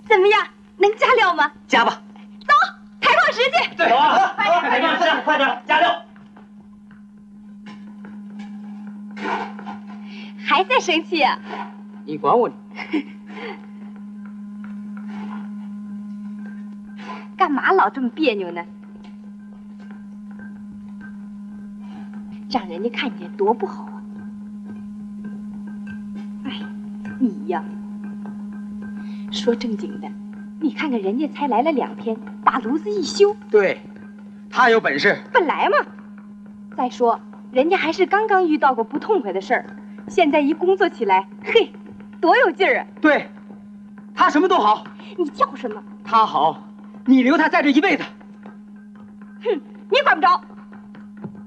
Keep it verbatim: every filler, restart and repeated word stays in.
怎么样？能加料吗？ 加吧。 走，采矿石去。 对，走啊！采矿石，快点加料。 还在生气啊？ 你管我呢？ 干嘛老这么别扭呢？让人家看见多不好啊！哎，你呀，说正经的，你看看人家才来了两天，把炉子一修。 对，他有本事。 本来嘛。再说，人家还是刚刚遇到过不痛快的事儿，现在一工作起来，嘿，多有劲儿啊！ 对，他什么都好。 你叫什么？ 他好，你留他在这一辈子。 哼，你管不着。